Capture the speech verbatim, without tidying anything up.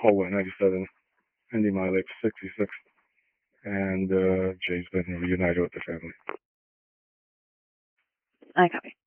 Hallway ninety-seven, Indy Mileage sixty-six, and uh, Jay's been reunited with the family. I copy.